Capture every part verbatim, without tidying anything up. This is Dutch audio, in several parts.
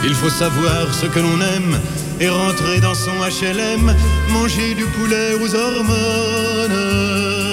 Il faut savoir ce que l'on aime et rentrer dans son H L M, manger du poulet aux hormones.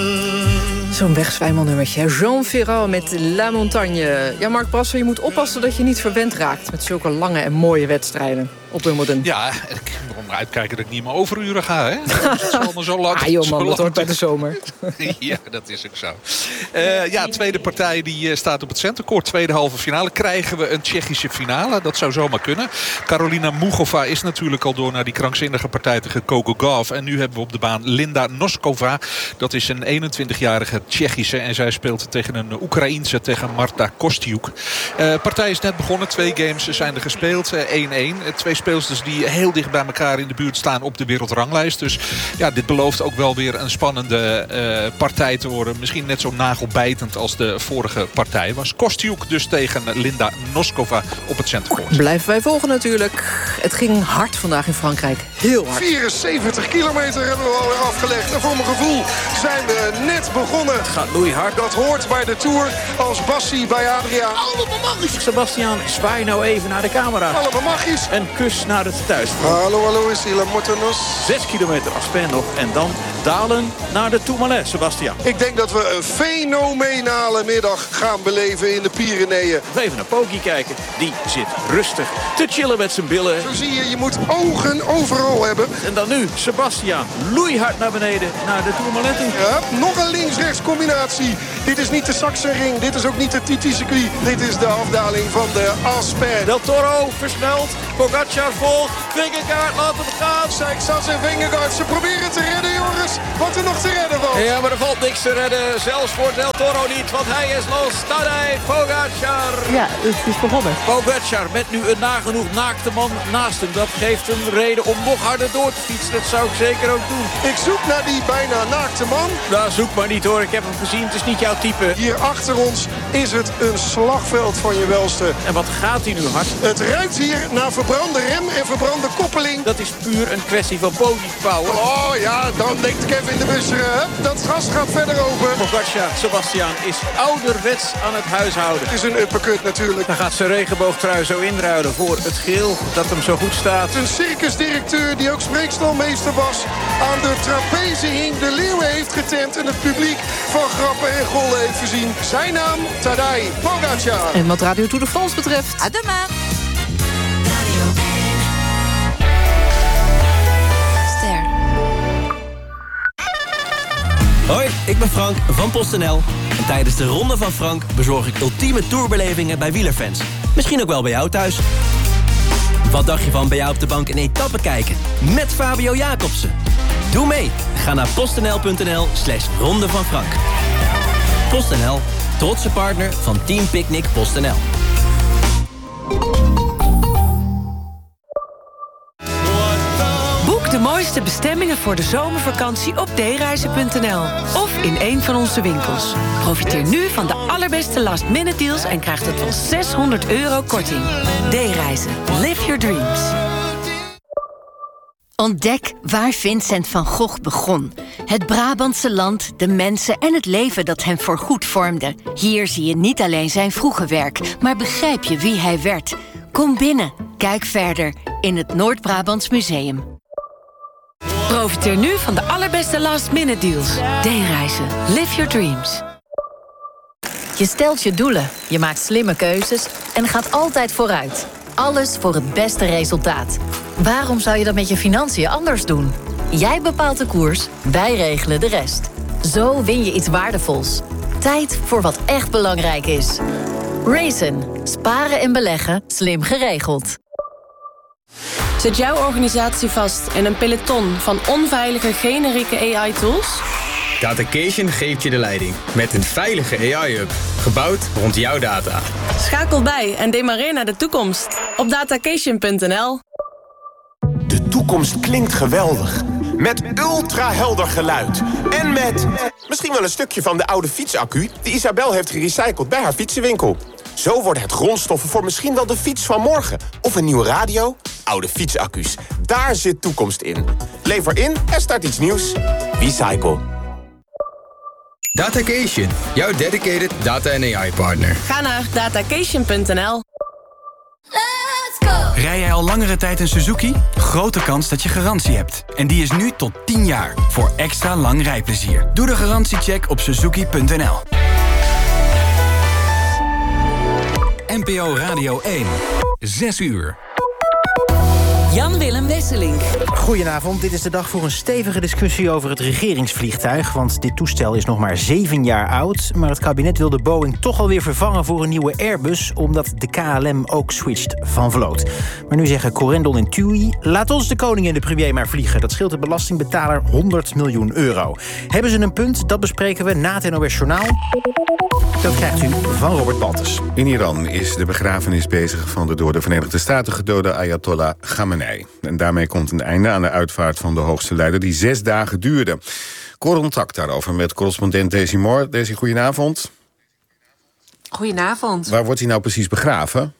Zo'n wegzwijmelnummertje. Jean Ferrat met La Montagne. Ja, Mark Brasser, je moet oppassen dat je niet verwend raakt met zulke lange en mooie wedstrijden op Wimbledon. Ja, ik moet maar uitkijken dat ik niet meer overuren ga. Hè? Dat is allemaal zo lang. Ah joh man, dat hoort bij de zomer. Ja, dat is ook zo. Uh, ja, tweede partij die uh, staat op het centercourt. Tweede halve finale. Krijgen we een Tsjechische finale? Dat zou zomaar kunnen. Karolina Muchova is natuurlijk al door naar die krankzinnige partij tegen Coco Gauff. En nu hebben we op de baan Linda Noskova. Dat is een eenentwintigjarige Tsjechische. En zij speelt tegen een Oekraïense, tegen Marta Kostiuk. De uh, partij is net begonnen. Twee games zijn er gespeeld. één-één. Uh, Twee speelsters die heel dicht bij elkaar in de buurt staan op de wereldranglijst. Dus ja, dit belooft ook wel weer een spannende uh, partij te worden. Misschien net zo nagelbijtend als de vorige partij was. Kostiuk dus tegen Linda Noskova op het centercourt. Blijven wij volgen natuurlijk. Het ging hard vandaag in Frankrijk. Heel hard. vierenzeventig kilometer hebben we alweer afgelegd. En voor mijn gevoel zijn we net begonnen. Het gaat loeihard. Dat hoort bij de Tour als Bassi bij Adriaan. Allemaal magisch. Sebastian, zwaai nou even naar de camera. Allemaal magisch. En kus naar het thuisfront. Hallo, hallo, is hier La Motonos. Zes kilometer afspan nog. En dan dalen naar de Tourmalet, Sebastian. Ik denk dat we een fenomenale middag gaan beleven in de Pyreneeën. Even naar Poggi kijken. Die zit rustig te chillen met zijn billen. Zo zie je, je moet ogen overal hebben. En dan nu Sebastian, loeihard naar beneden naar de Tourmalet. Ja, nog een links-rechts combinatie. Dit is niet de Sachsenring, dit is ook niet de Titi-circuit. Dit is de afdaling van de Aspen. Del Toro versnelt, Pogacar volgt, Vingegaard laat hem gaan. Seixas en Vingegaard, ze proberen te redden jongens. Wat er nog te redden valt. Ja, maar er valt niks te redden. Zelfs voor Del Toro niet, want hij is los. Tadej Pogacar. Ja, het is begonnen. Pogacar met nu een nagenoeg naakte man naast hem. Dat geeft hem reden om nog harder door te fietsen. Dat zou ik zeker ook doen. Ik zoek naar die bijna naakte man. Nou, zoek maar niet hoor. Ik heb hem gezien. Het is niet jouw type. Hier achter ons is het een slagveld van je welste. En wat gaat hij nu hard? Het ruikt hier naar verbrande rem en verbrande koppeling. Dat is puur een kwestie van podiumpower. Oh ja, dan denk ik even in de bus. Dat gas gaat verder open. Pogacar, Sebastian, is ouderwets aan het huishouden. Het is een uppercut natuurlijk. Dan gaat zijn regenboogtrui zo inruilen voor het geel dat hem zo goed staat. Een circusdirecteur die ook spreekstalmeester was. Aan de trapeze hing, de leeuwen heeft getemd en het publiek van grappen en gollen heeft voorzien. Zijn naam, Tadej Pogacar. En wat Radio Tour de France betreft... Adema. Ster. Hoi, ik ben Frank van PostNL. En tijdens de Ronde van Frank bezorg ik ultieme tourbelevingen bij wielerfans. Misschien ook wel bij jou thuis. Wat dacht je van bij jou op de bank een etappe kijken? Met Fabio Jacobsen. Doe mee. Ga naar postnl.nl slash Ronde van Frank. PostNL, trotse partner van Team Picnic PostNL. Boek de mooiste bestemmingen voor de zomervakantie op d reizen punt n l of in een van onze winkels. Profiteer nu van de allerbeste last-minute deals en krijg tot wel zeshonderd euro korting. D-reizen. Live your dreams. Ontdek waar Vincent van Gogh begon. Het Brabantse land, de mensen en het leven dat hem voorgoed vormde. Hier zie je niet alleen zijn vroege werk, maar begrijp je wie hij werd. Kom binnen, kijk verder in het Noord-Brabants Museum. Profiteer nu van de allerbeste last-minute deals. D-reizen. Live your dreams. Je stelt je doelen, je maakt slimme keuzes en gaat altijd vooruit. Alles voor het beste resultaat. Waarom zou je dat met je financiën anders doen? Jij bepaalt de koers, wij regelen de rest. Zo win je iets waardevols. Tijd voor wat echt belangrijk is. Raisin. Sparen en beleggen, slim geregeld. Zit jouw organisatie vast in een peloton van onveilige generieke A I-tools? Datacation geeft je de leiding met een veilige A I-hub, gebouwd rond jouw data. Schakel bij en demareer naar de toekomst op datacation punt n l. De toekomst klinkt geweldig. Met ultrahelder geluid. En met misschien wel een stukje van de oude fietsaccu die Isabel heeft gerecycled bij haar fietsenwinkel. Zo worden het grondstoffen voor misschien wel de fiets van morgen. Of een nieuwe radio. Oude fietsaccu's. Daar zit toekomst in. Lever in en start iets nieuws. Recycle. Datacation, jouw dedicated data en A I partner. Ga naar datacation punt n l. Let's go! Rij jij al langere tijd een Suzuki? Grote kans dat je garantie hebt. En die is nu tot tien jaar. Voor extra lang rijplezier. Doe de garantiecheck op suzuki punt n l. N P O Radio één. Zes uur. Jan-Willem Wesseling. Goedenavond, dit is de dag voor een stevige discussie over het regeringsvliegtuig. Want dit toestel is nog maar zeven jaar oud. Maar het kabinet wil de Boeing toch alweer vervangen voor een nieuwe Airbus, omdat de K L M ook switcht van vloot. Maar nu zeggen Corendon en TUI: laat ons de koning en de premier maar vliegen. Dat scheelt de belastingbetaler honderd miljoen euro. Hebben ze een punt? Dat bespreken we na het N O S Journaal. Dat krijgt u van Robert Baltus. In Iran is de begrafenis bezig van de door de Verenigde Staten gedode Ayatollah Khamenei. En daarmee komt een einde aan de uitvaart van de hoogste leider die zes dagen duurde. Contact daarover met correspondent Daisy Moore. Daisy, goedenavond. Goedenavond. Waar wordt hij nou precies begraven?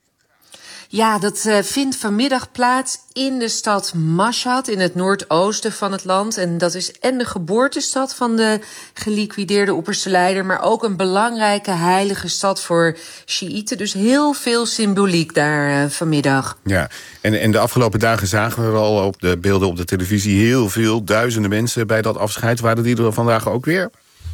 Ja, dat uh, vindt vanmiddag plaats in de stad Mashhad, in het noordoosten van het land. En dat is en de geboortestad van de geliquideerde opperste leider, maar ook een belangrijke heilige stad voor Sjiïten. Dus heel veel symboliek daar uh, vanmiddag. Ja, en, en de afgelopen dagen zagen we al op de beelden op de televisie heel veel, duizenden mensen bij dat afscheid. Waren die er vandaag ook weer?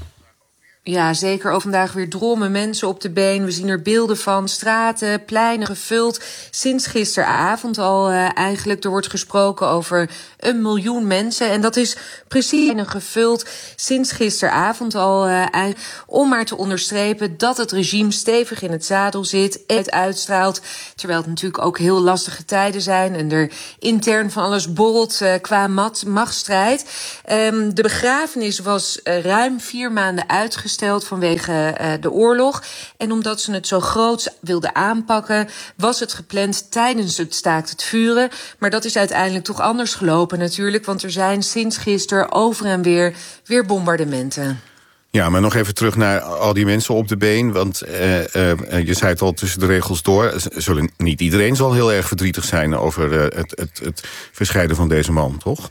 Ja, zeker. Ook vandaag weer drommen mensen op de been. We zien er beelden van, straten, pleinen gevuld. Sinds gisteravond al uh, eigenlijk. Er wordt gesproken over een miljoen mensen. En dat is precies gevuld sinds gisteravond al. Uh, om maar te onderstrepen dat het regime stevig in het zadel zit en het uitstraalt. Terwijl het natuurlijk ook heel lastige tijden zijn. En er intern van alles borrelt uh, qua machtsstrijd. Um, de begrafenis was uh, ruim vier maanden uitgesteld vanwege uh, de oorlog. En omdat ze het zo groot wilden aanpakken, was het gepland tijdens het staakt het vuren. Maar dat is uiteindelijk toch anders gelopen natuurlijk, want er zijn sinds gisteren over en weer weer bombardementen. Ja, maar nog even terug naar al die mensen op de been. Want uh, uh, je zei het al tussen de regels door. Zullen, niet iedereen zal heel erg verdrietig zijn over uh, het, het, het verscheiden van deze man, toch?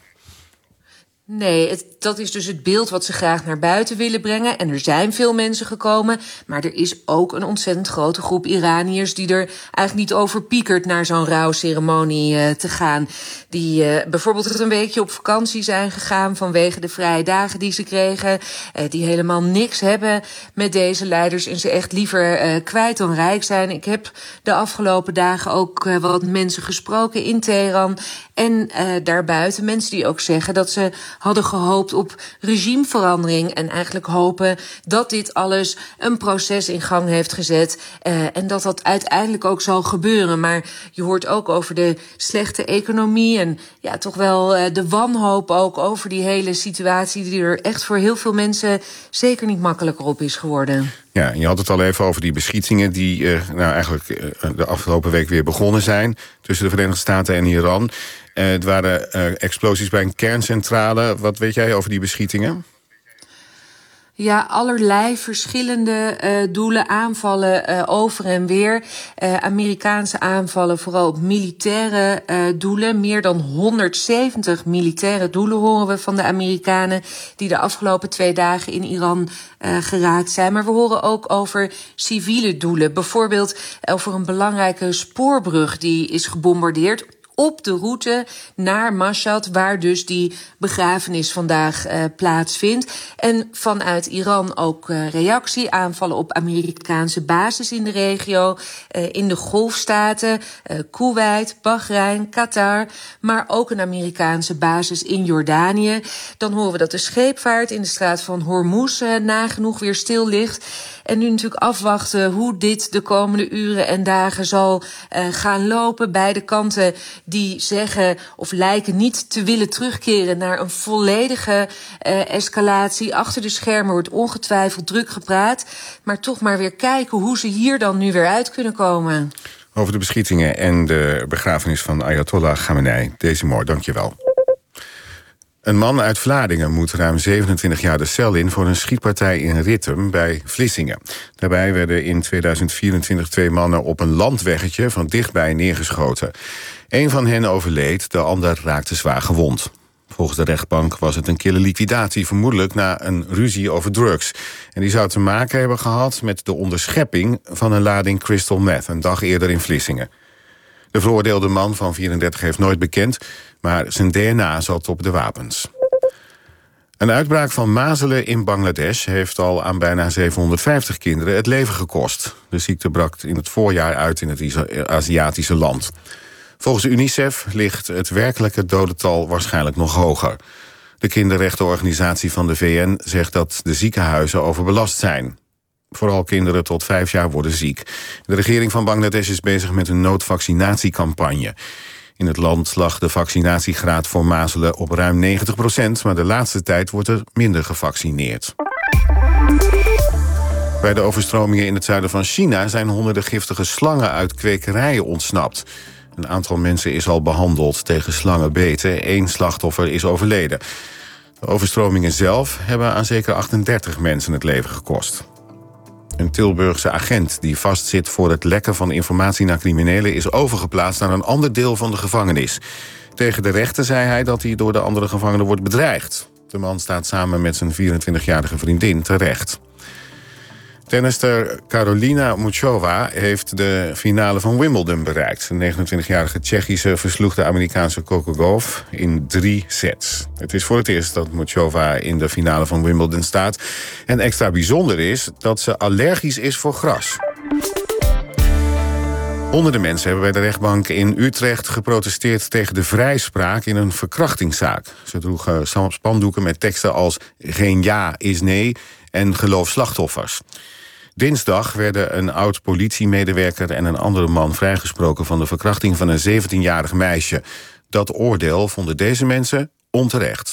Nee, het, dat is dus het beeld wat ze graag naar buiten willen brengen. En er zijn veel mensen gekomen. Maar er is ook een ontzettend grote groep Iraniërs die er eigenlijk niet over piekert naar zo'n rouwceremonie uh, te gaan. Die uh, bijvoorbeeld een weekje op vakantie zijn gegaan vanwege de vrije dagen die ze kregen. Uh, die helemaal niks hebben met deze leiders en ze echt liever uh, kwijt dan rijk zijn. Ik heb de afgelopen dagen ook uh, wat mensen gesproken in Teheran en uh, daarbuiten. Mensen die ook zeggen dat ze hadden gehoopt op regimeverandering en eigenlijk hopen dat dit alles een proces in gang heeft gezet uh, en dat dat uiteindelijk ook zal gebeuren. Maar je hoort ook over de slechte economie en ja, toch wel uh, de wanhoop ook over die hele situatie die er echt voor heel veel mensen zeker niet makkelijker op is geworden. Ja, je had het al even over die beschietingen die uh, nou eigenlijk uh, de afgelopen week weer begonnen zijn tussen de Verenigde Staten en Iran. Uh, het waren uh, explosies bij een kerncentrale. Wat weet jij over die beschietingen? Ja, allerlei verschillende uh, doelen, aanvallen uh, over en weer. Uh, Amerikaanse aanvallen, vooral op militaire uh, doelen. Meer dan honderdzeventig militaire doelen horen we van de Amerikanen die de afgelopen twee dagen in Iran uh, geraakt zijn. Maar we horen ook over civiele doelen. Bijvoorbeeld over een belangrijke spoorbrug die is gebombardeerd op de route naar Mashhad, waar dus die begrafenis vandaag uh, plaatsvindt. En vanuit Iran ook uh, reactie, aanvallen op Amerikaanse bases in de regio, uh, in de Golfstaten, uh, Kuwait, Bahrein, Qatar, maar ook een Amerikaanse basis in Jordanië. Dan horen we dat de scheepvaart in de straat van Hormuz uh, nagenoeg weer stil ligt. En nu natuurlijk afwachten hoe dit de komende uren en dagen zal uh, gaan lopen. Beide kanten die zeggen of lijken niet te willen terugkeren naar een volledige uh, escalatie. Achter de schermen wordt ongetwijfeld druk gepraat. Maar toch maar weer kijken hoe ze hier dan nu weer uit kunnen komen. Over de beschietingen en de begrafenis van Ayatollah Khamenei. Daisy Moore, dank je wel. Een man uit Vlaardingen moet ruim zevenentwintig jaar de cel in voor een schietpartij in Rittem bij Vlissingen. Daarbij werden in tweeduizend vierentwintig twee mannen op een landweggetje van dichtbij neergeschoten. Eén van hen overleed, de ander raakte zwaar gewond. Volgens de rechtbank was het een kille liquidatie, vermoedelijk na een ruzie over drugs. En die zou te maken hebben gehad met de onderschepping van een lading crystal meth een dag eerder in Vlissingen. De veroordeelde man van vierendertig heeft nooit bekend, maar zijn D N A zat op de wapens. Een uitbraak van mazelen in Bangladesh heeft al aan bijna zevenhonderdvijftig kinderen het leven gekost. De ziekte brak in het voorjaar uit in het Aziatische land. Volgens UNICEF ligt het werkelijke dodental waarschijnlijk nog hoger. De kinderrechtenorganisatie van de V N zegt dat de ziekenhuizen overbelast zijn. Vooral kinderen tot vijf jaar worden ziek. De regering van Bangladesh is bezig met een noodvaccinatiecampagne. In het land lag de vaccinatiegraad voor mazelen op ruim negentig procent... maar de laatste tijd wordt er minder gevaccineerd. Bij de overstromingen in het zuiden van China zijn honderden giftige slangen uit kwekerijen ontsnapt. Een aantal mensen is al behandeld tegen slangenbeten. Eén slachtoffer is overleden. De overstromingen zelf hebben aan zeker achtendertig mensen het leven gekost. Een Tilburgse agent die vastzit voor het lekken van informatie naar criminelen is overgeplaatst naar een ander deel van de gevangenis. Tegen de rechter zei hij dat hij door de andere gevangenen wordt bedreigd. De man staat samen met zijn vierentwintigjarige vriendin terecht. Tennister Karolina Muchova heeft de finale van Wimbledon bereikt. De negenentwintigjarige Tsjechische versloeg de Amerikaanse Coco Gauff in drie sets. Het is voor het eerst dat Muchova in de finale van Wimbledon staat. En extra bijzonder is dat ze allergisch is voor gras. Honderden mensen hebben bij de rechtbank in Utrecht geprotesteerd tegen de vrijspraak in een verkrachtingszaak. Ze droegen spandoeken met teksten als geen ja is nee en geloof slachtoffers. Dinsdag werden een oud-politiemedewerker en een andere man vrijgesproken van de verkrachting van een zeventienjarig meisje. Dat oordeel vonden deze mensen onterecht.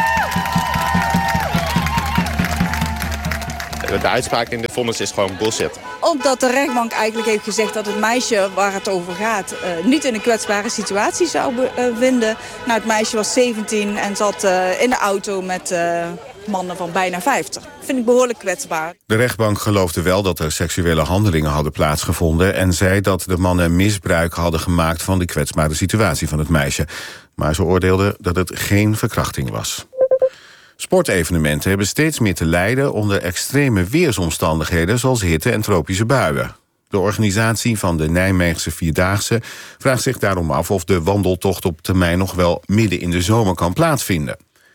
De uitspraak in de vonnis is gewoon bullshit. Omdat de rechtbank eigenlijk heeft gezegd dat het meisje waar het over gaat Uh, niet in een kwetsbare situatie zou bevinden. Nou, het meisje was zeventien en zat uh, in de auto met uh, mannen van bijna vijftig. Dat vind ik behoorlijk kwetsbaar. De rechtbank geloofde wel dat er seksuele handelingen hadden plaatsgevonden en zei dat de mannen misbruik hadden gemaakt van de kwetsbare situatie van het meisje. Maar ze oordeelden dat het geen verkrachting was. Sportevenementen hebben steeds meer te lijden onder extreme weersomstandigheden zoals hitte en tropische buien. De organisatie van de Nijmeegse Vierdaagse vraagt zich daarom af of de wandeltocht op termijn nog wel midden in de zomer kan plaatsvinden.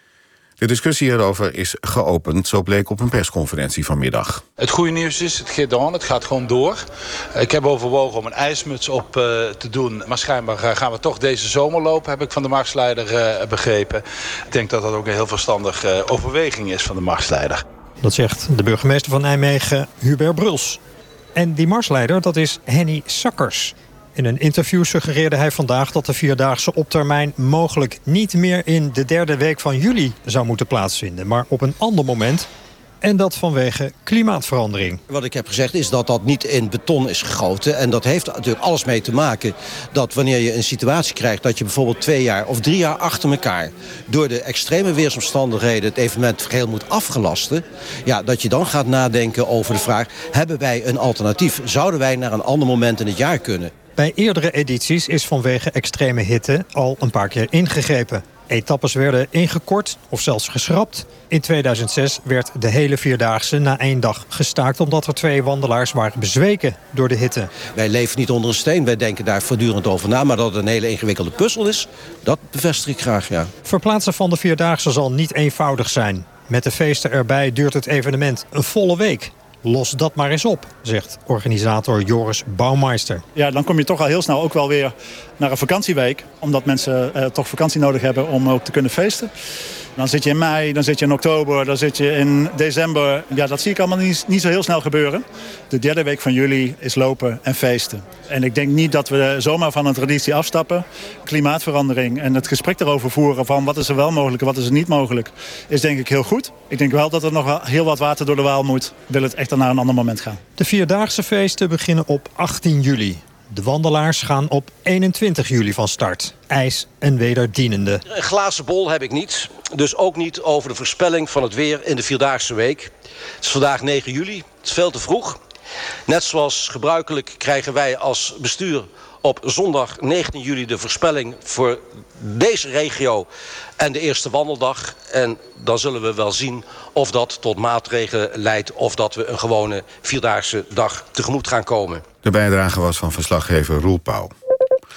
De discussie hierover is geopend, zo bleek op een persconferentie vanmiddag. Het goede nieuws is, het gaat on, het gaat gewoon door. Ik heb overwogen om een ijsmuts op uh, te doen. Maar schijnbaar uh, gaan we toch deze zomer lopen, heb ik van de marsleider uh, begrepen. Ik denk dat dat ook een heel verstandige uh, overweging is van de marsleider. Dat zegt de burgemeester van Nijmegen, Hubert Bruls. En die marsleider, dat is Henny Sakkers. In een interview suggereerde hij vandaag dat de Vierdaagse op termijn mogelijk niet meer in de derde week van juli zou moeten plaatsvinden, maar op een ander moment. En dat vanwege klimaatverandering. Wat ik heb gezegd is dat dat niet in beton is gegoten. En dat heeft natuurlijk alles mee te maken dat wanneer je een situatie krijgt dat je bijvoorbeeld twee jaar of drie jaar achter elkaar door de extreme weersomstandigheden het evenement geheel moet afgelasten. Ja, dat je dan gaat nadenken over de vraag, hebben wij een alternatief? Zouden wij naar een ander moment in het jaar kunnen? Bij eerdere edities is vanwege extreme hitte al een paar keer ingegrepen. Etappes werden ingekort of zelfs geschrapt. In tweeduizend zes werd de hele Vierdaagse na één dag gestaakt omdat er twee wandelaars waren bezweken door de hitte. Wij leven niet onder een steen, wij denken daar voortdurend over na. Maar dat het een hele ingewikkelde puzzel is, dat bevestig ik graag, ja. Verplaatsen van de Vierdaagse zal niet eenvoudig zijn. Met de feesten erbij duurt het evenement een volle week. Los dat maar eens op, zegt organisator Joris Bouwmeister. Ja, dan kom je toch al heel snel ook wel weer naar een vakantieweek. Omdat mensen uh, toch vakantie nodig hebben om ook te kunnen feesten. Dan zit je in mei, dan zit je in oktober, dan zit je in december. Ja, dat zie ik allemaal niet, niet zo heel snel gebeuren. De derde week van juli is lopen en feesten. En ik denk niet dat we zomaar van een traditie afstappen. Klimaatverandering en het gesprek erover voeren van wat is er wel mogelijk en wat is er niet mogelijk, is denk ik heel goed. Ik denk wel dat er nog wel heel wat water door de Waal moet. Wil het echt dan naar een ander moment gaan. De Vierdaagse feesten beginnen op achttien juli. De wandelaars gaan op eenentwintig juli van start. IJs en wederdienende. Een glazen bol heb ik niet. Dus ook niet over de voorspelling van het weer in de Vierdaagse week. Het is vandaag negen juli. Het is veel te vroeg. Net zoals gebruikelijk krijgen wij als bestuur op zondag negentien juli de voorspelling voor deze regio en de eerste wandeldag. En dan zullen we wel zien of dat tot maatregelen leidt of dat we een gewone Vierdaagse dag tegemoet gaan komen. De bijdrage was van verslaggever Roel Pauw.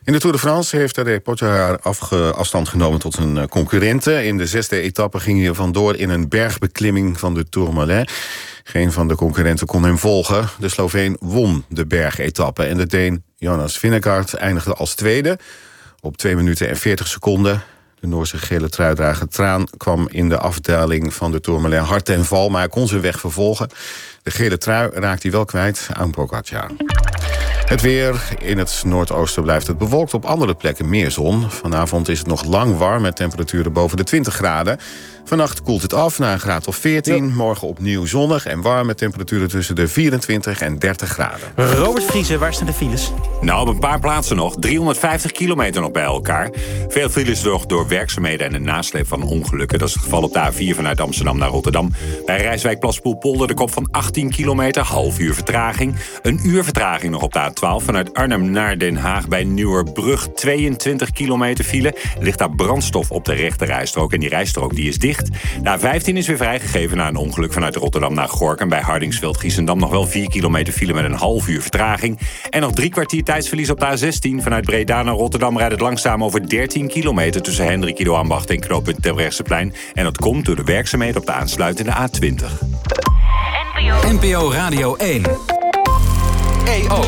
In de Tour de France heeft Tadej Pogačar afge- afstand genomen tot zijn concurrenten. In de zesde etappe ging hij vandoor in een bergbeklimming van de Tourmalet. Geen van de concurrenten kon hem volgen. De Sloveen won de bergetappe en de Deen Jonas Vingegaard eindigde als tweede op twee minuten en veertig seconden. De Noorse gele truidrager Traan kwam in de afdaling van de Tourmalet hard ten val, maar hij kon zijn weg vervolgen. De gele trui raakt hij wel kwijt aan Pogačar. Het weer. In het noordoosten blijft het bewolkt. Op andere plekken meer zon. Vanavond is het nog lang warm met temperaturen boven de twintig graden. Vannacht koelt het af naar een graad of veertien. Ja. Morgen opnieuw zonnig en warm met temperaturen tussen de vierentwintig en dertig graden. Robert Vriezen, waar staan de files? Nou, op een paar plaatsen nog. driehonderdvijftig kilometer nog bij elkaar. Veel files door, door werkzaamheden en de nasleep van ongelukken. Dat is het geval op de A vier vanuit Amsterdam naar Rotterdam. Bij Rijswijk-Plaspoel-Polder de kop van achttien kilometer. Half uur vertraging. Een uur vertraging nog op de A twaalf vanuit Arnhem naar Den Haag. Bij Nieuwerbrug tweeëntwintig kilometer file. Er ligt daar brandstof op de rechte rijstrook. En die rijstrook die is dicht. De A vijftien is weer vrijgegeven na een ongeluk vanuit Rotterdam naar Gorinchem. Bij Hardingsveld-Giessendam nog wel vier kilometer file met een half uur vertraging. En nog drie kwartier tijdsverlies op de A zestien. Vanuit Breda naar Rotterdam rijdt het langzaam over dertien kilometer... tussen Hendrikido-Ambacht en knooppunt Terbrechtseplein. En dat komt door de werkzaamheden op de aansluitende A twintig. N P O Radio één. E O.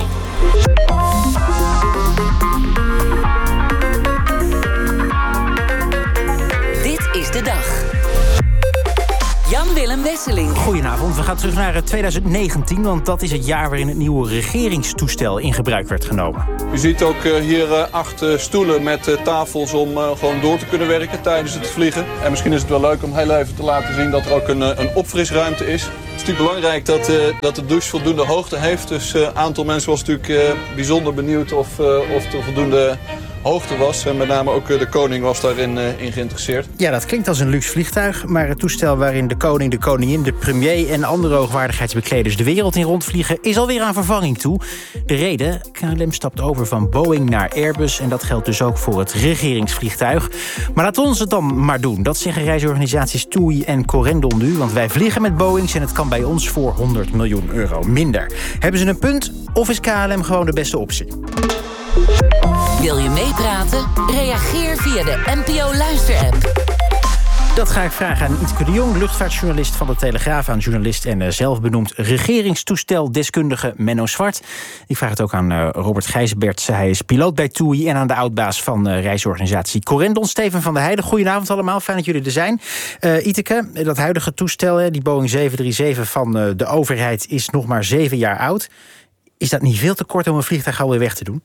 Dit is de dag. Jan-Willem Wesseling. Goedenavond, we gaan terug naar twintig negentien... want dat is het jaar waarin het nieuwe regeringstoestel in gebruik werd genomen. U ziet ook uh, hier uh, acht uh, stoelen met uh, tafels om uh, gewoon door te kunnen werken tijdens het vliegen. En misschien is het wel leuk om heel even te laten zien dat er ook een, uh, een opfrisruimte is. Het is natuurlijk belangrijk dat, uh, dat de douche voldoende hoogte heeft. Dus een uh, aantal mensen was natuurlijk uh, bijzonder benieuwd of, uh, of er voldoende hoogte was. En met name ook uh, de koning was daarin uh, in geïnteresseerd. Ja, dat klinkt als een luxe vliegtuig. Maar het toestel waarin de koning, de koningin, de premier en andere hoogwaardigheidsbekleders de wereld in rondvliegen is alweer aan vervanging toe. De reden? K L M stapt over van Boeing naar Airbus. En dat geldt dus ook voor het regeringsvliegtuig. Maar laat ons het dan maar doen. Dat zeggen reisorganisaties T U I en Corendon nu. Want wij vliegen met Boeings en het kan bij ons voor honderd miljoen euro minder. Hebben ze een punt of is K L M gewoon de beste optie? Wil je meepraten? Reageer via de N P O-luisterapp. Dat ga ik vragen aan Ietke de Jong, luchtvaartjournalist van de Telegraaf, aan journalist en uh, zelfbenoemd regeringstoesteldeskundige Menno Zwart. Ik vraag het ook aan uh, Robert Gijsberts, hij is piloot bij T U I en aan de oudbaas van uh, reisorganisatie Corendon, Steven van der Heijden. Goedenavond allemaal, fijn dat jullie er zijn. Uh, Ietke, dat huidige toestel, die Boeing zeven drie zeven van uh, de overheid, is nog maar zeven jaar oud. Is dat niet veel te kort om een vliegtuig alweer weg te doen?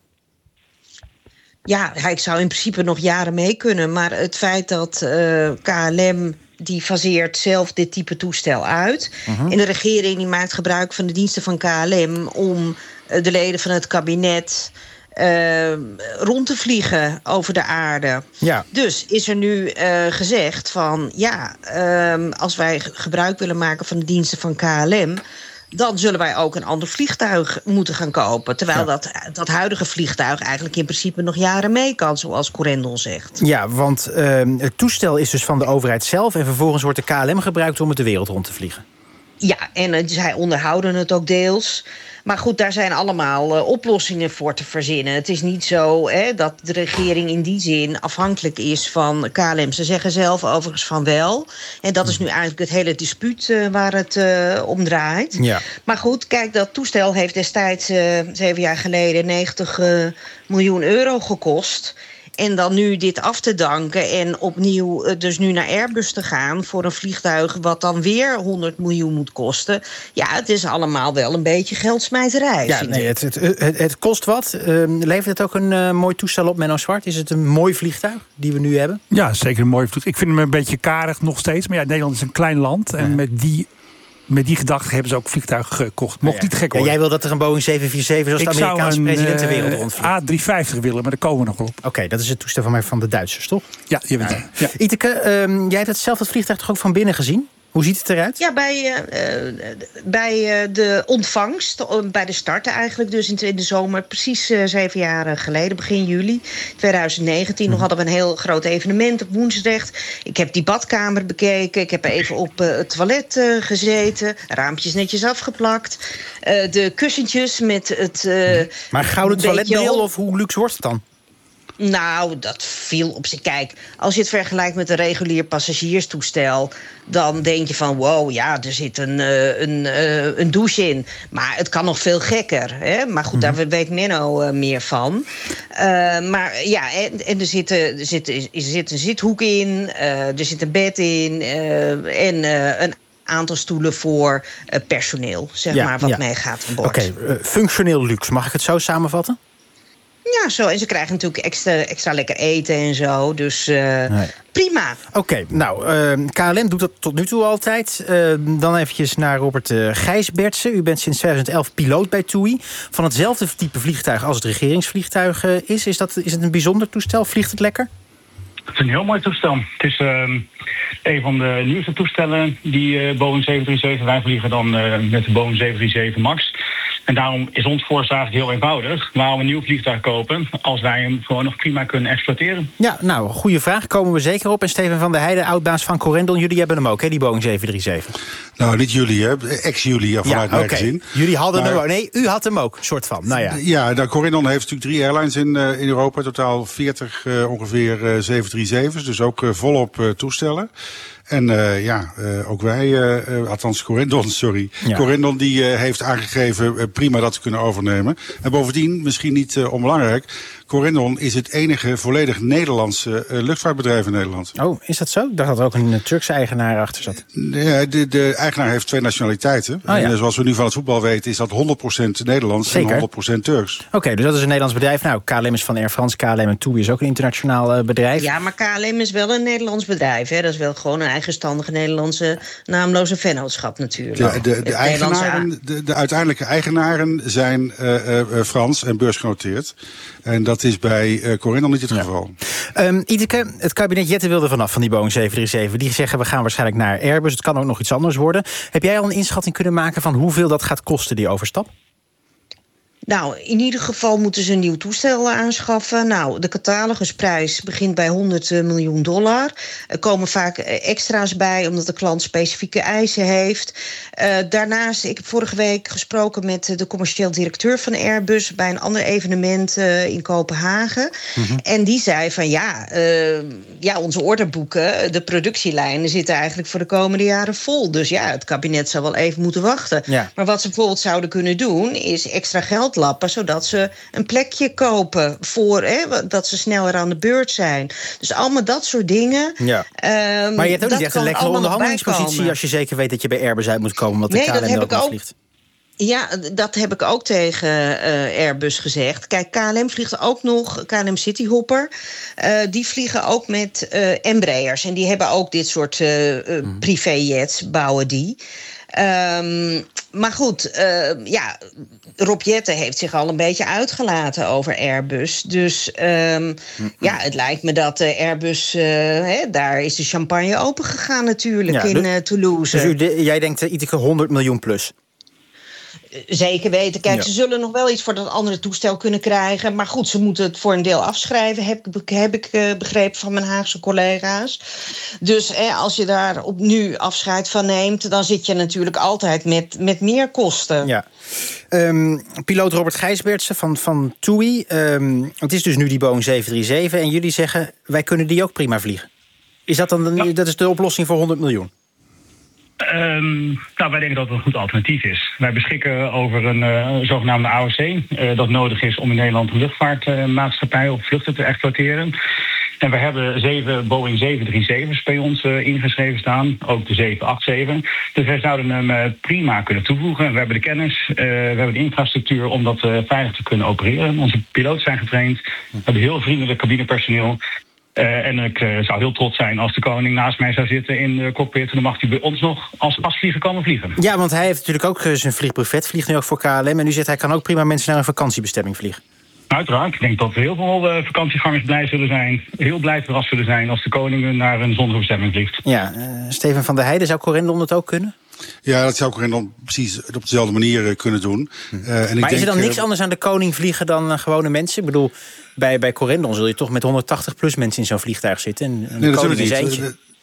Ja, ik zou in principe nog jaren mee kunnen. Maar het feit dat uh, K L M die faseert zelf dit type toestel uit. Uh-huh. En de regering die maakt gebruik van de diensten van K L M om uh, de leden van het kabinet Uh, rond te vliegen over de aarde. Ja. Dus is er nu uh, gezegd van ja, uh, als wij gebruik willen maken van de diensten van K L M, dan zullen wij ook een ander vliegtuig moeten gaan kopen. Terwijl ja. dat, dat huidige vliegtuig eigenlijk in principe nog jaren mee kan, zoals Corendon zegt. Ja, want uh, het toestel is dus van de overheid zelf en vervolgens wordt de K L M gebruikt om het de wereld rond te vliegen. Ja, en uh, zij onderhouden het ook deels. Maar goed, daar zijn allemaal uh, oplossingen voor te verzinnen. Het is niet zo hè, dat de regering in die zin afhankelijk is van K L M. Ze zeggen zelf overigens van wel. En dat is nu eigenlijk het hele dispuut uh, waar het uh, om draait. Ja. Maar goed, kijk, dat toestel heeft destijds uh, zeven jaar geleden negentig uh, miljoen euro gekost. En dan nu dit af te danken en opnieuw dus nu naar Airbus te gaan voor een vliegtuig wat dan weer honderd miljoen moet kosten. Ja, het is allemaal wel een beetje geldsmijterij. Ja, nee, het, het, het, het kost wat. Uh, levert het ook een uh, mooi toestel op, Menno Zwart? Is het een mooi vliegtuig die we nu hebben? Ja, zeker een mooi vliegtuig. Ik vind hem een beetje karig nog steeds. Maar ja, Nederland is een klein land. En ja. met die... Met die gedachte hebben ze ook vliegtuigen gekocht. Mocht ja, ja. niet gek worden. Ja, jij wil dat er een Boeing zeven vier zeven zoals de Amerikaanse president de wereld rondvliegt. A driehonderdvijftig willen, maar daar komen we nog op. Oké, okay, dat is het toestel van mij van de Duitsers, toch? Ja, je bent ja. ja. Iteke, um, jij hebt het zelf het vliegtuig toch ook van binnen gezien? Hoe ziet het eruit? Ja, bij, uh, bij uh, de ontvangst, bij de start eigenlijk, dus in de zomer, precies uh, zeven jaar geleden, begin juli twintig negentien. Mm. Nog hadden we een heel groot evenement op Woensdrecht. Ik heb die badkamer bekeken, ik heb even op uh, het toilet uh, gezeten, raampjes netjes afgeplakt, uh, de kussentjes met het... Uh, maar gouden toiletbril of hoe luxe wordt het dan? Nou, dat viel op zich. Kijk, als je het vergelijkt met een regulier passagierstoestel, dan denk je van, wow, ja, er zit een, uh, een, uh, een douche in. Maar het kan nog veel gekker. Hè? Maar goed, mm-hmm. daar weet Menno uh, meer van. Uh, maar ja, en, en er, zit, er, zit, er zit een zithoek in, uh, er zit een bed in uh, en uh, een aantal stoelen voor uh, personeel, zeg ja, maar, wat ja. meegaat aan boord. Oké, okay, uh, functioneel luxe, mag ik het zo samenvatten? Ja, zo. En ze krijgen natuurlijk extra, extra lekker eten en zo. Dus uh, nee. prima. Oké, okay, nou, uh, K L M doet dat tot nu toe altijd. Uh, dan eventjes naar Robert uh, Gijsbertsen. U bent sinds twintig elf piloot bij T U I. Van hetzelfde type vliegtuig als het regeringsvliegtuig uh, is. Is, dat, is het een bijzonder toestel? Vliegt het lekker? Het is een heel mooi toestel. Het is uh, een van de nieuwste toestellen die uh, Boeing zeven drie zeven... Wij vliegen dan uh, met de Boeing zeven drie zeven MAX. En daarom is ons voorstel eigenlijk heel eenvoudig. Waarom een nieuw vliegtuig kopen als wij hem gewoon nog prima kunnen exploiteren? Ja, nou, goede vraag. Komen we zeker op. En Steven van der Heijden, oudbaas van Corendon. Jullie hebben hem ook, hè, die Boeing zeven drie zeven? Nou, niet jullie, hè. Ex-jullie, vanuit ja, mij okay. gezien. Jullie hadden maar, hem ook. Nee, u had hem ook, soort van. Nou ja, ja nou, Corendon heeft natuurlijk drie airlines in, uh, in Europa. Totaal veertig uh, ongeveer uh, zeven drie zeven's. Dus ook uh, volop uh, toestellen. En uh, ja, uh, ook wij, uh, althans Corendon, sorry. Ja. Corendon die uh, heeft aangegeven uh, prima dat te kunnen overnemen. En bovendien, misschien niet uh, onbelangrijk, Corendon is het enige volledig Nederlandse uh, luchtvaartbedrijf in Nederland. Oh, is dat zo? Ik dacht dat er ook een Turkse eigenaar achter zat. Ja, de, de eigenaar heeft twee nationaliteiten. Oh, ja. En zoals we nu van het voetbal weten, is dat honderd procent Nederlands Zeker. en honderd procent Turks. Oké, okay, dus dat is een Nederlands bedrijf. Nou, K L M is van Air France, K L M en T U I is ook een internationaal uh, bedrijf. Ja, maar K L M is wel een Nederlands bedrijf. Hè? Dat is wel gewoon een eigenstandige Nederlandse naamloze vennootschap natuurlijk. Ja, de, de, de, eigenaren, de, de uiteindelijke eigenaren zijn uh, uh, Frans en beursgenoteerd. En dat is bij uh, Corendon niet het ja. geval. Um, Ideke, het kabinet Jette wilde vanaf van die Boeing zeven drie zeven. Die zeggen we gaan waarschijnlijk naar Airbus. Het kan ook nog iets anders worden. Heb jij al een inschatting kunnen maken van hoeveel dat gaat kosten, die overstap? Nou, in ieder geval moeten ze een nieuw toestel aanschaffen. Nou, de catalogusprijs begint bij honderd miljoen dollar. Er komen vaak extra's bij, omdat de klant specifieke eisen heeft. Uh, daarnaast, ik heb vorige week gesproken met de commercieel directeur van Airbus bij een ander evenement uh, in Kopenhagen. Mm-hmm. En die zei van ja, uh, ja, onze orderboeken, de productielijnen zitten eigenlijk voor de komende jaren vol. Dus ja, het kabinet zou wel even moeten wachten. Ja. Maar wat ze bijvoorbeeld zouden kunnen doen, is extra geld lappen, zodat ze een plekje kopen voor, hè, dat ze sneller aan de beurt zijn. Dus allemaal dat soort dingen. Ja. Um, maar je hebt ook niet echt een lekkere onderhandelingspositie als je zeker weet dat je bij Airbus uit moet komen, omdat nee, de K L M ook nog vliegt. Ja, dat heb ik ook tegen uh, Airbus gezegd. Kijk, K L M vliegt ook nog, K L M Cityhopper. Uh, die vliegen ook met uh, Embraers. En die hebben ook dit soort uh, uh, mm. privéjets, bouwen die. Um, maar goed, uh, ja, Rob Jetten heeft zich al een beetje uitgelaten over Airbus. Dus um, mm-hmm. ja, het lijkt me dat uh, Airbus, uh, hè, daar is de champagne open gegaan natuurlijk ja, in uh, Toulouse. Dus u de, jij denkt uh, iedere honderd miljoen plus? Zeker weten. Kijk, ja. ze zullen nog wel iets voor dat andere toestel kunnen krijgen. Maar goed, ze moeten het voor een deel afschrijven, heb ik, heb ik uh, begrepen van mijn Haagse collega's. Dus eh, als je daar op nu afscheid van neemt, dan zit je natuurlijk altijd met, met meer kosten. Ja. Um, piloot Robert Gijsbertsen van, van T U I. Um, het is dus nu die Boeing zeven drie zeven. En jullie zeggen, wij kunnen die ook prima vliegen. Is dat dan ja. dat is de oplossing voor honderd miljoen? Um, nou, wij denken dat het een goed alternatief is. Wij beschikken over een uh, zogenaamde A O C... Uh, dat nodig is om in Nederland een luchtvaartmaatschappij op vluchten te exploiteren. En we hebben zeven Boeing zeven drie zeven's bij ons uh, ingeschreven staan. Ook de zeven acht zeven. Dus wij zouden hem uh, prima kunnen toevoegen. We hebben de kennis, uh, we hebben de infrastructuur om dat uh, veilig te kunnen opereren. Onze piloten zijn getraind. We hebben heel vriendelijk cabinepersoneel. Uh, en ik uh, zou heel trots zijn als de koning naast mij zou zitten in de cockpit. En dan mag hij bij ons nog als pasvlieger komen vliegen. Ja, want hij heeft natuurlijk ook uh, zijn vliegbuffet. Vliegt nu ook voor K L M. En nu zegt hij kan ook prima mensen naar een vakantiebestemming vliegen. Uiteraard. Ik denk dat heel veel uh, vakantiegangers blij zullen zijn. Heel blij verrast zullen zijn als de koning naar een zonnige bestemming vliegt. Ja, uh, Steven van der Heijden, zou Corendon het ook kunnen? Ja, dat zou Corendon precies op dezelfde manier kunnen doen. Uh, en maar ik is denk, er dan niks anders aan de koning vliegen dan uh, gewone mensen? Ik bedoel, bij, bij Corendon zul je toch met honderdtachtig plus mensen in zo'n vliegtuig zitten. En, en nee, de koning is eentje. De,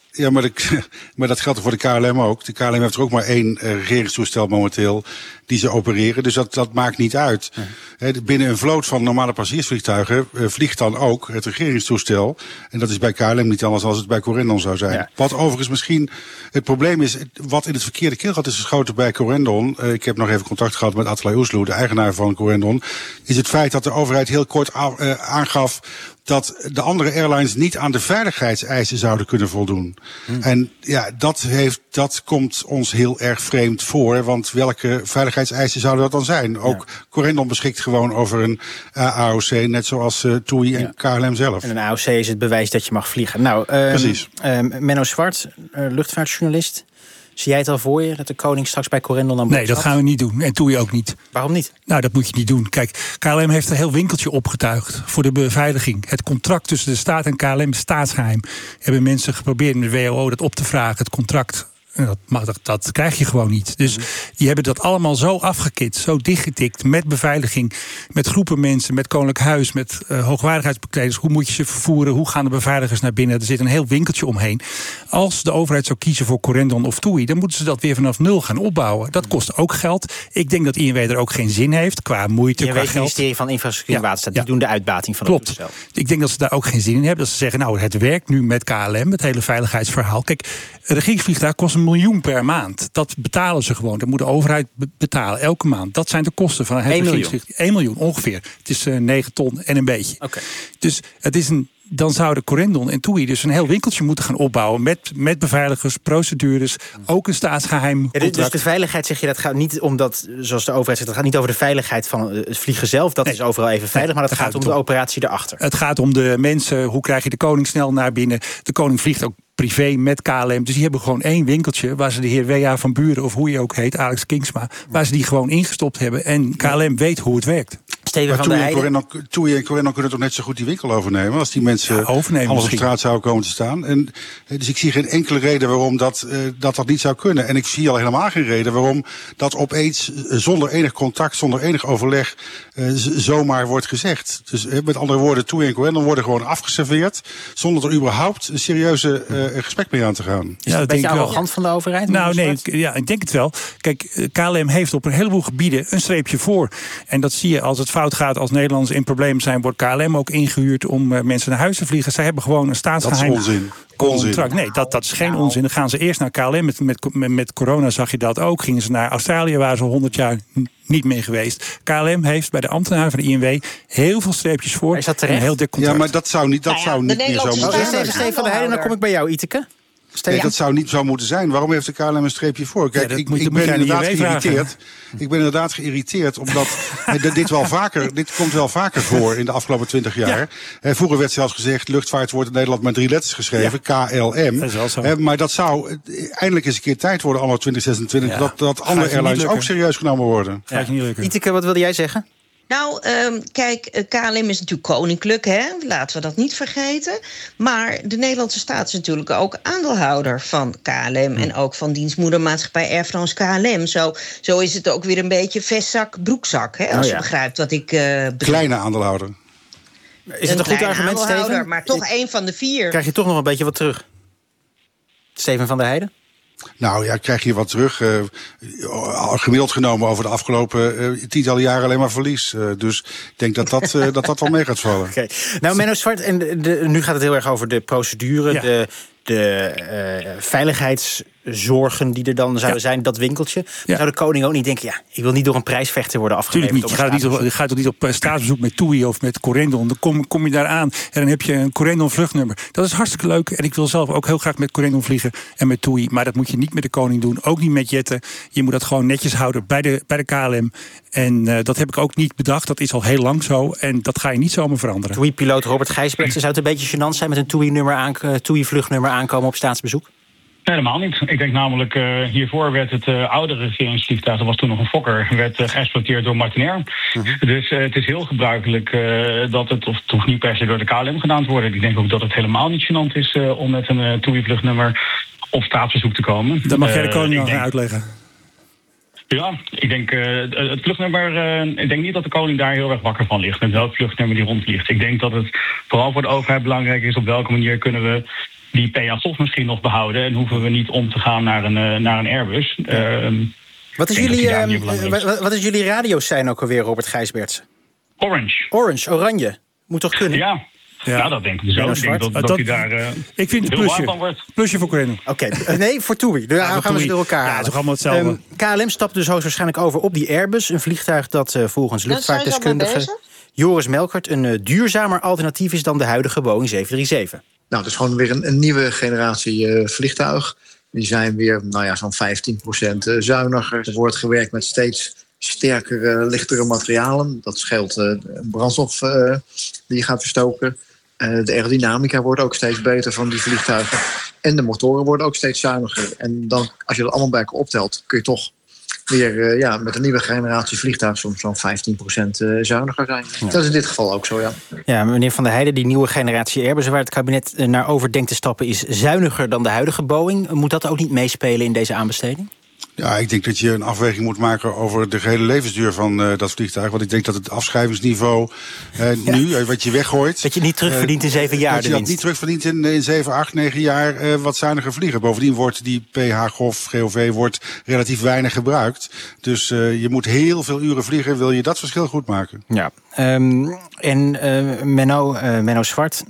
Ja, maar, de, maar dat geldt voor de K L M ook. De K L M heeft er ook maar één uh, regeringstoestel momenteel die ze opereren. Dus dat, dat maakt niet uit. Ja. He, binnen een vloot van normale passagiersvliegtuigen uh, vliegt dan ook het regeringstoestel. En dat is bij K L M niet anders dan het bij Corendon zou zijn. Ja. Wat overigens misschien het probleem is, wat in het verkeerde keelgat is geschoten bij Corendon. Uh, ik heb nog even contact gehad met Atalay Oesloe, de eigenaar van Corendon. Is het feit dat de overheid heel kort a, uh, aangaf dat de andere airlines niet aan de veiligheidseisen zouden kunnen voldoen. Hmm. En ja, dat, heeft, dat komt ons heel erg vreemd voor. Want welke veiligheidseisen zouden dat dan zijn? Ook ja. Corendon beschikt gewoon over een uh, A O C, net zoals uh, T U I en ja. K L M zelf. En een A O C is het bewijs dat je mag vliegen. Nou, um, Precies. Um, Menno Zwart, uh, luchtvaartjournalist. Zie jij het al voor je, dat de koning straks bij Corendon aan boord Nee, dat gaan we niet doen. En T U I ook niet. Waarom niet? Nou, dat moet je niet doen. Kijk, K L M heeft een heel winkeltje opgetuigd voor de beveiliging. Het contract tussen de staat en K L M is staatsgeheim. Hebben mensen geprobeerd met de W O O dat op te vragen, het contract. En dat, mag, dat, dat krijg je gewoon niet. Dus mm-hmm. die hebben dat allemaal zo afgekit, zo dichtgetikt, met beveiliging, met groepen mensen, met Koninklijk Huis, met uh, hoogwaardigheidsbekleders. Hoe moet je ze vervoeren? Hoe gaan de beveiligers naar binnen? Er zit een heel winkeltje omheen. Als de overheid zou kiezen voor Corendon of T U I, dan moeten ze dat weer vanaf nul gaan opbouwen. Dat kost ook geld. Ik denk dat I N W er ook geen zin heeft, qua moeite, qua geld. Het ministerie van Infrastructuur en Waterstaat, die ja. doen de uitbating van Klopt. het toestel. Ik denk dat ze daar ook geen zin in hebben. Dat ze zeggen, nou, het werkt nu met K L M, het hele veiligheidsverhaal. Kijk, een regeringsvliegtuig kost een miljoen per maand. Dat betalen ze gewoon. Dat moet de overheid betalen, elke maand. Dat zijn de kosten van het regeringsvliegtuig. één miljoen ongeveer. Het is uh, negen ton en een beetje. Okay. Dus het is een... Dan zouden Corendon en T U I dus een heel winkeltje moeten gaan opbouwen. Met, met beveiligers, procedures, ook een staatsgeheim. Ja, dus de veiligheid, zeg je, dat gaat niet omdat, zoals de overheid zegt, dat gaat niet over de veiligheid van het vliegen zelf. Dat nee. is overal even veilig, maar dat, dat gaat om de operatie erachter. Het gaat om de mensen, hoe krijg je de koning snel naar binnen. De koning vliegt ook privé met K L M. Dus die hebben gewoon één winkeltje waar ze de heer W A van Buren, of hoe je ook heet, Alex Kingsma, waar ze die gewoon ingestopt hebben. En K L M weet hoe het werkt. Steven van der Heijden. T U I en Corendon kunnen toch net zo goed die winkel overnemen als die mensen ja, alles op straat zouden komen te staan. En, dus ik zie geen enkele reden waarom dat, uh, dat dat niet zou kunnen. En ik zie al helemaal geen reden waarom dat opeens zonder enig contact, zonder enig overleg uh, z- zomaar wordt gezegd. Dus uh, met andere woorden, T U I en Corendon worden gewoon afgeserveerd zonder er überhaupt een serieuze uh, gesprek mee aan te gaan. Is dat een beetje arrogant van de overheid? Nou nee, ik, ja, ik denk het wel. Kijk, K L M heeft op een heleboel gebieden een streepje voor. En dat zie je als het fout gaat, als Nederlanders in problemen zijn, wordt K L M ook ingehuurd om uh, mensen naar huis te vliegen. Zij hebben gewoon een staatsgeheim. Dat is onzin. Contract. Nee, dat, dat is geen nou. onzin. Dan gaan ze eerst naar K L M. Met, met, met corona zag je dat ook. Gingen ze naar Australië, waar ze honderd jaar niet mee geweest. K L M heeft bij de ambtenaren van de I N W heel veel streepjes voor. Is dat terecht? Een heel dik contract. Ja, maar dat zou niet, dat nou ja, zou niet meer zo moeten zijn. Even Steven van der Heijden, dan kom ik bij jou, Iteke. Nee, ja. Dat zou niet zo moeten zijn. Waarom heeft de K L M een streepje voor? Kijk, ja, ik, moet, ik ben inderdaad geïrriteerd. Ik ben inderdaad geïrriteerd, omdat dit wel vaker, dit komt wel vaker voor in de afgelopen twintig jaar. Ja. Vroeger werd zelfs gezegd, luchtvaart wordt in Nederland met drie letters geschreven, ja. K L M. Dat is wel zo. Maar dat zou eindelijk eens een keer tijd worden, anno twintig zesentwintig, ja. dat, dat andere airlines ook serieus genomen worden. Ja. Iteke, wat wilde jij zeggen? Nou, um, kijk, K L M is natuurlijk koninklijk, hè? Laten we dat niet vergeten. Maar de Nederlandse staat is natuurlijk ook aandeelhouder van K L M... en ook van dienstmoedermaatschappij Air France K L M. Zo, zo is het ook weer een beetje vestzak, broekzak, hè? Als oh ja. je begrijpt wat ik... Uh, Kleine aandeelhouder. Is het een, een goed argument, Steven? Maar toch één van de vier. Krijg je toch nog een beetje wat terug? Steven van der Heijden? Nou ja, krijg je wat terug. Uh, gemiddeld genomen over de afgelopen uh, tientallen jaren alleen maar verlies. Uh, dus ik denk dat dat, uh, dat, dat wel mee gaat vallen. Okay. Nou, Menno Zwart, en de, de, nu gaat het heel erg over de procedure, ja. de, de uh, veiligheidszorgen die er dan zouden ja. zijn, dat winkeltje. Ja. Zou de koning ook niet denken, ja, ik wil niet door een prijsvechter worden afgeleverd? Tuurlijk niet. Je gaat, niet op, je gaat toch niet op staatsbezoek met T U I of met Corendon. Dan kom, kom je daar aan en dan heb je een Corendon vluchtnummer. Dat is hartstikke leuk en ik wil zelf ook heel graag met Corendon vliegen en met T U I. Maar dat moet je niet met de koning doen, ook niet met jetten. Je moet dat gewoon netjes houden bij de, bij de K L M. En uh, dat heb ik ook niet bedacht. Dat is al heel lang zo en dat ga je niet zomaar veranderen. T U I-piloot Robert Gijsbrechtsen, zou het een beetje gênant zijn met een T U I-nummer aan, T U I-vluchtnummer aankomen op staatsbezoek? Nee, helemaal niet. Ik denk namelijk, uh, hiervoor werd het uh, oude regeringsvliegtuig, dat was toen nog een Fokker, werd uh, geëxploiteerd door Martinair. Uh-huh. Dus uh, het is heel gebruikelijk uh, dat het, of toch niet per se door de K L M gedaan te worden. Ik denk ook dat het helemaal niet gênant is uh, om met een uh, T U I-vluchtnummer op staatsbezoek te komen. Dat mag jij de koning uh, nog gaan uitleggen. Ja, ik denk uh, het vluchtnummer. Uh, ik denk niet dat de koning daar heel erg wakker van ligt met welk vluchtnummer die rondvliegt. Ik denk dat het vooral voor de overheid belangrijk is op welke manier kunnen we die P A toch misschien nog behouden en hoeven we niet om te gaan naar een, uh, naar een Airbus. Ja. Uh, wat, is jullie, uh, wat, wat is jullie radiosein ook alweer, Robert Gijsbertsen? Orange. Orange, oranje. Moet toch kunnen? Ja. Ja, nou, dat denk ik dus ook. Ik denk dat, dat, dat hij daar uh, ik vind het plusje. Plusje voor Coreno. Oké, okay. Nee, voor TUI. Daar ja, gaan we ze door elkaar halen. Ja, toch allemaal hetzelfde. Um, K L M stapt dus hoogstwaarschijnlijk over op die Airbus. Een vliegtuig dat uh, volgens luchtvaartdeskundige Joris Melkert een uh, duurzamer alternatief is dan de huidige Boeing zeven drie zeven. Nou, het is gewoon weer een, een nieuwe generatie uh, vliegtuig. Die zijn weer nou ja, zo'n vijftien procent uh, zuiniger. Er wordt gewerkt met steeds sterkere, lichtere materialen. Dat scheelt uh, brandstof uh, die je gaat verstoken. Uh, de aerodynamica wordt ook steeds beter van die vliegtuigen. En de motoren worden ook steeds zuiniger. En dan, als je dat allemaal bij elkaar optelt, kun je toch weer uh, ja, met een nieuwe generatie vliegtuig soms zo'n vijftien procent uh, zuiniger zijn. Ja. Dat is in dit geval ook zo, ja. Ja, meneer Van der Heijden, die nieuwe generatie Airbus waar het kabinet naar over denkt te stappen is zuiniger dan de huidige Boeing. Moet dat ook niet meespelen in deze aanbesteding? Ja, ik denk dat je een afweging moet maken over de gehele levensduur van uh, dat vliegtuig. Want ik denk dat het afschrijvingsniveau uh, ja. nu, uh, wat je weggooit... Dat je niet terugverdient in zeven jaar. Dat je dat niet terugverdient in, in zeven, acht, negen jaar uh, wat zuiniger vliegen. Bovendien wordt die P H G O V, G O V wordt relatief weinig gebruikt. Dus uh, je moet heel veel uren vliegen, wil je dat verschil goed maken. Ja, um, en uh, Menno, uh, Menno Zwart...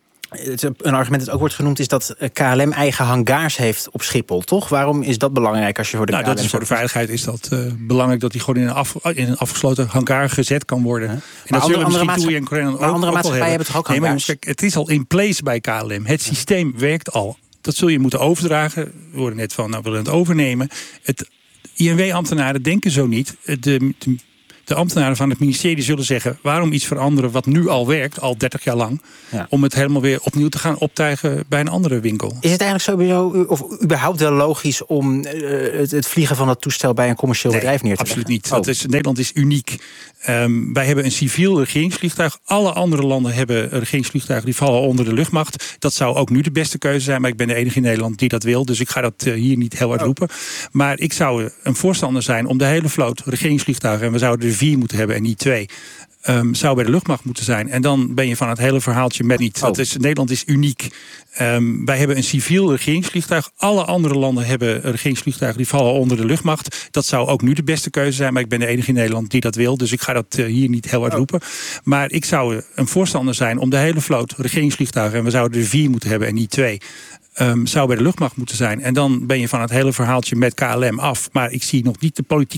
Een argument dat ook wordt genoemd is dat K L M eigen hangars heeft op Schiphol, toch? Waarom is dat belangrijk als je voor de nou, K L M... Dat is voor de veiligheid is dat uh, belangrijk dat die gewoon in een, af, in een afgesloten hangar gezet kan worden. Ja. En maar dat andere, andere, maatschappij, en Korean maar ook, andere ook maatschappijen hebben toch ook hangars? Nee, maar kijk, het is al in place bij K L M. Het systeem ja. werkt al. Dat zul je moeten overdragen. We hoorden net van, nou, we willen het overnemen. Het I N W-ambtenaren denken zo niet. De, de, De ambtenaren van het ministerie zullen zeggen, waarom iets veranderen wat nu al werkt, al dertig jaar lang, ja. om het helemaal weer opnieuw te gaan optuigen bij een andere winkel. Is het eigenlijk sowieso, of überhaupt wel logisch om uh, het, het vliegen van dat toestel bij een commercieel nee, bedrijf neer te absoluut leggen? Absoluut niet. Oh. Dat is, Nederland is uniek. Um, wij hebben een civiel regeringsvliegtuig. Alle andere landen hebben regeringsvliegtuigen die vallen onder de luchtmacht. Dat zou ook nu de beste keuze zijn, maar ik ben de enige in Nederland die dat wil. Dus ik ga dat uh, hier niet heel hard oh. roepen. Maar ik zou een voorstander zijn om de hele vloot regeringsvliegtuigen, en we zouden er vier moeten hebben en niet twee, Um, zou bij de luchtmacht moeten zijn. En dan ben je van het hele verhaaltje met niet. Dat is, Nederland is uniek. Um, wij hebben een civiel regeringsvliegtuig. Alle andere landen hebben regeringsvliegtuigen die vallen onder de luchtmacht. Dat zou ook nu de beste keuze zijn, maar ik ben de enige in Nederland die dat wil. Dus ik ga dat uh, hier niet heel hard oh. roepen. Maar ik zou een voorstander zijn om de hele vloot regeringsvliegtuigen, en we zouden er vier moeten hebben en niet twee, Um, zou bij de luchtmacht moeten zijn. En dan ben je van het hele verhaaltje met K L M af. Maar ik zie nog niet de politieke